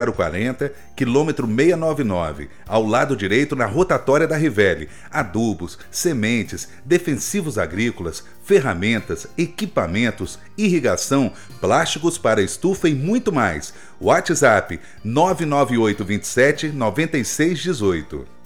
040, quilômetro 699, ao lado direito na rotatória da Rivelli. Adubos, sementes, defensivos agrícolas, ferramentas, equipamentos, irrigação, plásticos para estufa e muito mais. WhatsApp 99827 9618.